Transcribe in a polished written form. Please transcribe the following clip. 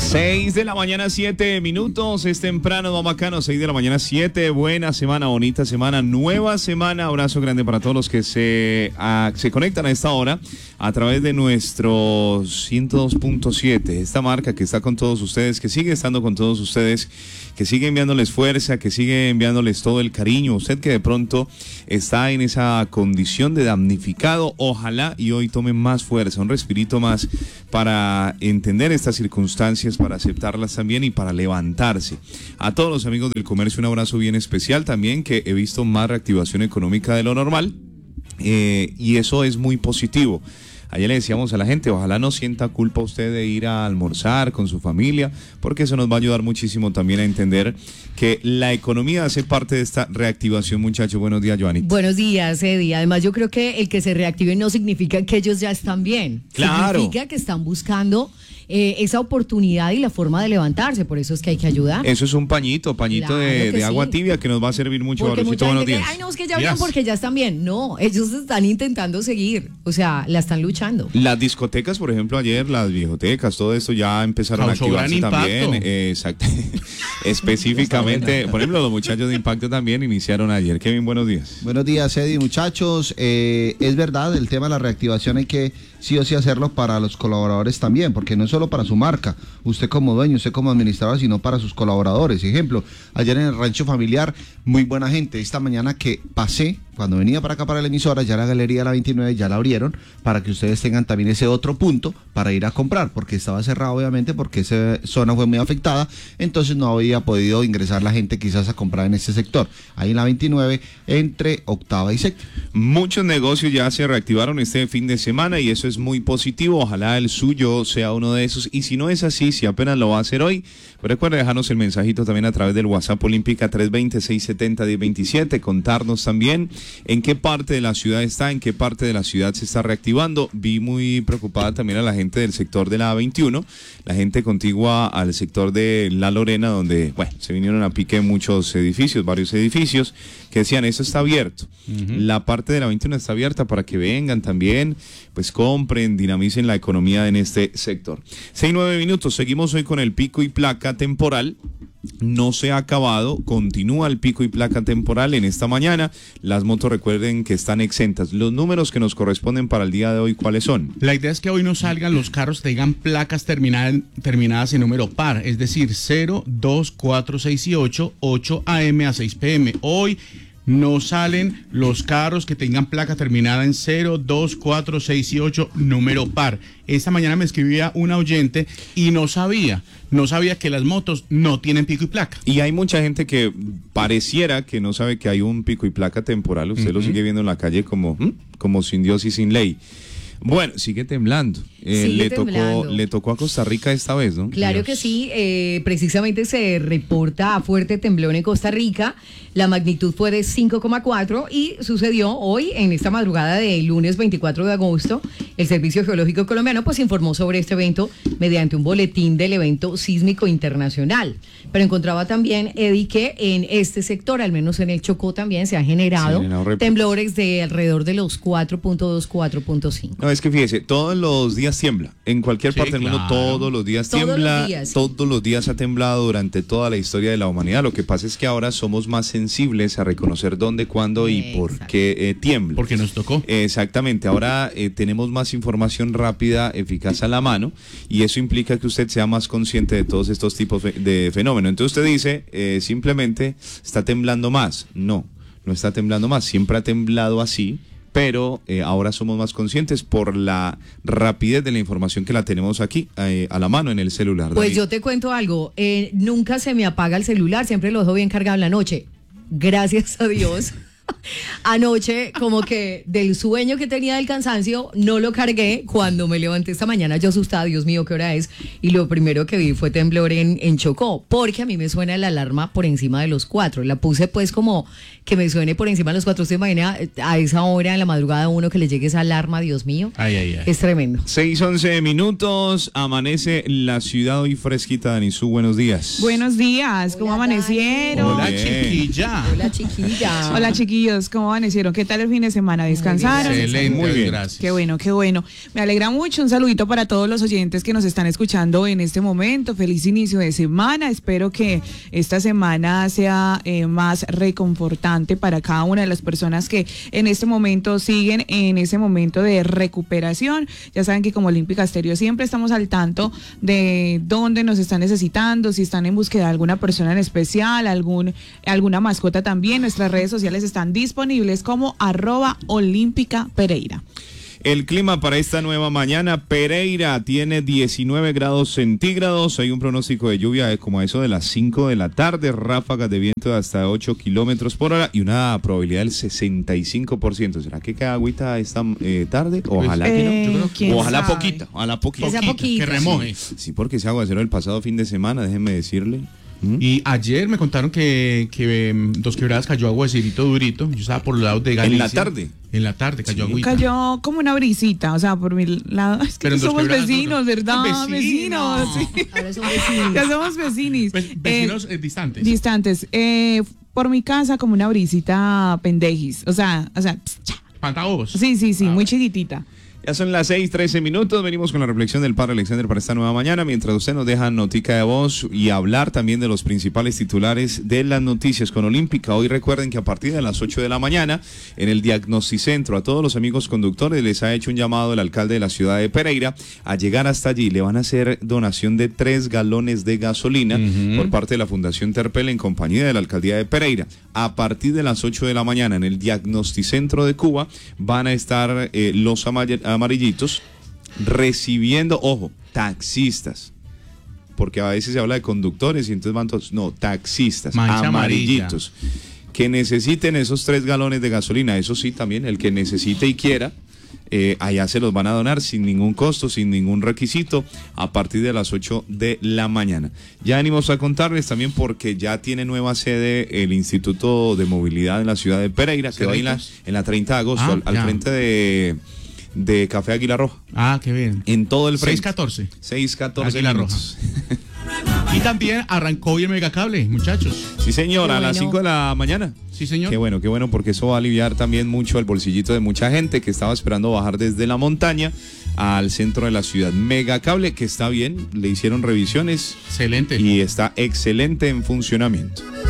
6 de la mañana, 7 minutos. Es temprano, vamos bacano. 6 de la mañana, 7. Buena semana, bonita semana, nueva semana. Abrazo grande para todos los que se conectan a esta hora a través de nuestro 102.7. Esta marca que está con todos ustedes, que sigue estando con todos ustedes, que sigue enviándoles fuerza, que sigue enviándoles todo el cariño. Usted que de pronto está en esa condición de damnificado, ojalá y hoy tome más fuerza, un respirito más para entender estas circunstancias, para aceptarlas también y para levantarse. A todos los amigos del comercio, un abrazo bien especial también, que he visto más reactivación económica de lo normal, y eso es muy positivo. Ayer le decíamos a la gente, ojalá no sienta culpa usted de ir a almorzar con su familia, porque eso nos va a ayudar muchísimo también a entender que la economía hace parte de esta reactivación, muchachos. Buenos días, Joanita. Buenos días, Eddie. Además, yo creo que el que se reactive no significa que ellos ya están bien. Claro. Significa que están buscando esa oportunidad y la forma de levantarse. Por eso es que hay que ayudar. Eso es un pañito Claro de agua sí. tibia que nos va a servir mucho. Porque Barrocito, mucha buenos gente días. ay, no, es que ya bien porque ya están bien. No, ellos están intentando seguir. O sea, la están luchando. Las discotecas, por ejemplo, ayer, las bibliotecas, todo esto ya empezaron a activarse también. Exacto. Específicamente, por ejemplo, los muchachos de Impacto también iniciaron ayer. Kevin, buenos días. Buenos días, Eddie, muchachos. Es verdad, el tema de la reactivación hay que sí o sí hacerlo para los colaboradores también, porque no es solo para su marca, usted como dueño, usted como administrador, sino para sus colaboradores. Ejemplo, ayer en el rancho familiar, muy buena gente. Esta mañana que pasé, cuando venía para acá para la emisora, ya la galería de la 29 ya la abrieron para que ustedes tengan también ese otro punto para ir a comprar, porque estaba cerrado obviamente, porque esa zona fue muy afectada, entonces no había podido ingresar la gente quizás a comprar en ese sector. Ahí en la 29, entre octava y séptima. Muchos negocios ya se reactivaron este fin de semana y eso es muy positivo. Ojalá el suyo sea uno de esos, y si no es así, si apenas lo va a hacer hoy, pues recuerde dejarnos el mensajito también a través del WhatsApp Olímpica 320-670-1027, contarnos también en qué parte de la ciudad está, en qué parte de la ciudad se está reactivando. Vi muy preocupada también a la gente del sector de la A21, la gente contigua al sector de La Lorena, donde, bueno, se vinieron a pique muchos edificios, varios edificios, que decían, eso está abierto. La parte de la 21 está abierta para que vengan también, pues compren, dinamicen la economía en este sector. 6-9 minutos, seguimos hoy con el pico y placa temporal. No se ha acabado, continúa el pico y placa temporal en esta mañana. Las motos, recuerden que están exentas. Los números que nos corresponden para el día de hoy, ¿cuáles son? La idea es que hoy no salgan los carros que tengan placas terminadas en número par, es decir, 0, 2, 4, 6 y 8, 8 AM a 6 PM. Hoy no salen los carros que tengan placa terminada en 0, 2, 4, 6 y 8, número par. Esta mañana me escribía una oyente y no sabía que las motos no tienen pico y placa. Y hay mucha gente que pareciera que no sabe que hay un pico y placa temporal. Usted lo sigue viendo en la calle como sin Dios y sin ley. Bueno, sigue temblando. Le tocó a Costa Rica esta vez, ¿no? Claro que sí, precisamente se reporta fuerte temblor en Costa Rica, la magnitud fue de 5,4 y sucedió hoy en esta madrugada del lunes 24 de agosto. El Servicio Geológico Colombiano pues informó sobre este evento mediante un boletín del evento sísmico internacional, pero encontraba también, Eddie, que en este sector, al menos en el Chocó también se han generado temblores de alrededor de los 4.2, 4.5. No, es que fíjese, todos los días tiembla, en cualquier parte del mundo todos los días tiembla, todos los días ha temblado durante toda la historia de la humanidad. Lo que pasa es que ahora somos más sensibles a reconocer dónde, cuándo y por qué tiembla. Porque nos tocó. Exactamente, ahora tenemos más información rápida, eficaz a la mano, y eso implica que usted sea más consciente de todos estos tipos de fenómenos. Entonces usted dice, simplemente está temblando más. No está temblando más, siempre ha temblado así, pero ahora somos más conscientes por la rapidez de la información que la tenemos aquí a la mano en el celular. Pues David, yo te cuento algo, nunca se me apaga el celular, siempre lo dejo bien cargado en la noche, gracias a Dios. Anoche, como que del sueño que tenía del cansancio, no lo cargué. Cuando me levanté esta mañana, yo asustada, Dios mío, ¿qué hora es? Y lo primero que vi fue temblor en Chocó, porque a mí me suena la alarma por encima de los 4. La puse pues como que me suene por encima de los 4. ¿Usted imagina a esa hora en la madrugada uno que le llegue esa alarma? Dios mío, es tremendo. 6:11 minutos, amanece la ciudad hoy fresquita. Danisú, buenos días. Buenos días, ¿cómo amanecieron? Hola, chiquilla. Hola, chiquilla. Hola, chiquilla. chiquillos, ¿cómo amanecieron? ¿Qué tal el fin de semana? ¿Descansaron? Excelente, Muy bien. gracias. Qué bueno, qué bueno. Me alegra mucho. Un saludito para todos los oyentes que nos están escuchando en este momento. Feliz inicio de semana. Espero que esta semana sea más reconfortante para cada una de las personas que en este momento siguen en ese momento de recuperación. Ya saben que como Olímpica Estéreo siempre estamos al tanto de dónde nos están necesitando, si están en búsqueda de alguna persona en especial, alguna mascota también. Nuestras redes sociales están disponibles como @olímpica_Pereira. El clima para esta nueva mañana, Pereira tiene 19 grados centígrados, hay un pronóstico de lluvia como a eso de las 5 de la tarde, ráfagas de viento de hasta 8 kilómetros por hora y una probabilidad del 65%. ¿Será que cae agüita esta tarde? Ojalá que no. Yo creo ¿quién Ojalá sabe? poquita, ojalá poquita. Que sea poquita. Que remoje. Sí, porque ese aguacero el pasado fin de semana, déjenme decirle. Y ayer me contaron que Dos Quebradas cayó aguacerito durito. Yo estaba por los lados de Galicia. ¿En la tarde? En la tarde cayó Sí. agüita. Cayó como una brisita, o sea, por mi lado. Es que Pero en Dos somos Quebradas, vecinos, ¿verdad? Vecinos. Sí. Ahora son vecinos. Ya somos vecinos. Vecinos distantes. Distantes. Por mi casa como una brisita pendejis. O sea, Pantaobos. sí, muy chiquitita. Ya son las 6:13 minutos, venimos con la reflexión del padre Alexander para esta nueva mañana, mientras usted nos deja notica de voz y hablar también de los principales titulares de las noticias con Olímpica. Hoy recuerden que a partir de las 8 de la mañana, en el Diagnosticentro, a todos los amigos conductores les ha hecho un llamado el alcalde de la ciudad de Pereira a llegar hasta allí. Le van a hacer donación de 3 galones de gasolina por parte de la Fundación Terpel en compañía de la alcaldía de Pereira. A partir de las 8 de la mañana, en el Diagnosticentro de Cuba, van a estar los amarillitos recibiendo, ojo, taxistas, porque a veces se habla de conductores y entonces van todos, no, taxistas, Mancha amarillitos, que necesiten esos 3 galones de gasolina. Eso sí, también el que necesite y quiera, allá se los van a donar sin ningún costo, sin ningún requisito, a partir de las 8 de la mañana. Ya venimos a contarles también porque ya tiene nueva sede el Instituto de Movilidad en la ciudad de Pereira, que va en la 30 de agosto, al frente de Café Águila Roja. Ah, qué bien. En todo el frente. 6:14. 6:14 Águila minutos. Y también arrancó hoy el megacable, muchachos. Sí, señor, Qué a las bueno. 5 de la mañana. Sí, señor. Qué bueno, porque eso va a aliviar también mucho el bolsillito de mucha gente que estaba esperando bajar desde la montaña al centro de la ciudad. Megacable, que está bien, le hicieron revisiones Excelente. y está excelente en funcionamiento.